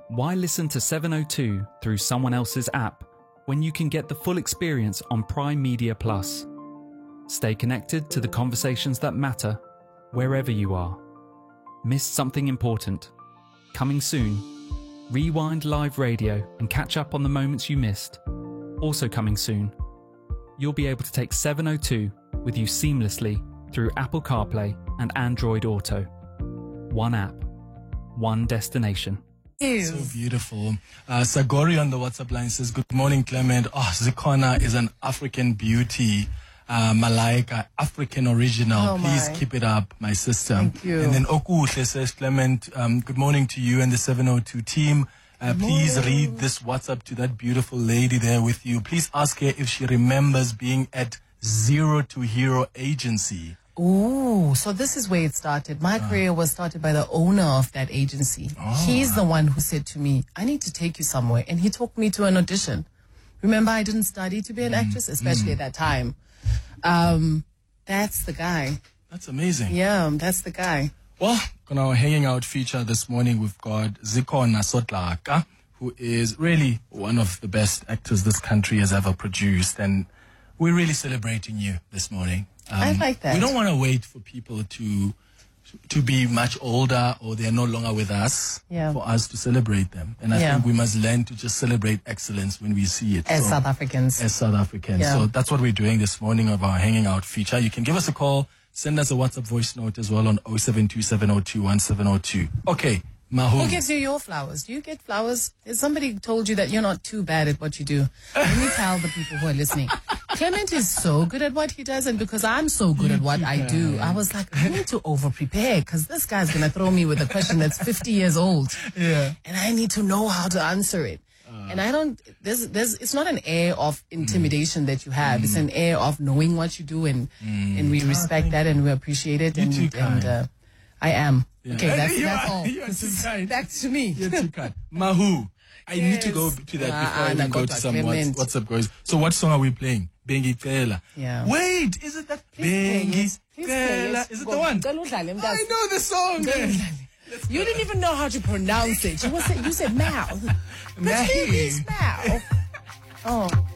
Why listen to 702 through someone else's app when you can get the full experience on Prime Media Plus? Stay connected to the conversations that matter wherever you are. Missed something important? Coming soon. Rewind live radio and catch up on the moments you missed. Also coming soon. You'll be able to take 702 with you seamlessly through Apple CarPlay and Android Auto. One app, one destination. So beautiful. Sagori on the WhatsApp line says, good morning, Clement. Oh, Zikhona is an African beauty. Malaika, African original. Please keep it up, my sister. Thank you. And then Okuhle says, Clement, good morning to you and the 702 team. Please read this WhatsApp to that beautiful lady there with you. Please ask her if she remembers being at Zero to Hero Agency. Oh, so this is where it started. My career was started by the owner of that agency. He's the one who said to me, I need to take you somewhere. And he took me to an audition. Remember, I didn't study to be an actress, especially at that time. That's the guy. That's amazing. Yeah, that's the guy. Well, on our hanging out feature this morning, we've got Zikhona Sotlaka, who is really one of the best actors this country has ever produced. And we're really celebrating you this morning. I like that. We don't want to wait for people to be much older or they're no longer with us for us to celebrate them. And I think we must learn to just celebrate excellence when we see it. As South Africans. As South Africans. Yeah. So that's what we're doing this morning of our Hanging Out feature. You can give us a call, send us a WhatsApp voice note as well on 0727021702. Okay, Mahu. Who gives you your flowers? Do you get flowers? Has somebody told you that you're not too bad at what you do? Let me tell the people who are listening. Clement is so good at what he does, and because I'm so good at what I do, I was like, I need to over-prepare because this guy's going to throw me with a question that's 50 years old. Yeah. And I need to know how to answer it. And I don't, it's not an air of intimidation that you have. It's an air of knowing what you do, and we respect that and we appreciate it. You're too kind. I am. Yeah. Okay, that's all. You're This too is kind. back to me. You're too kind. Mahu, I need to go to that before we go to some WhatsApp guys. So what song are we playing? Bengi Kela. Yeah. Wait, is it that Bengi Kela? Is it the one? I know the song. You didn't even know how to pronounce it. You said Mal. But it is Mal. Oh.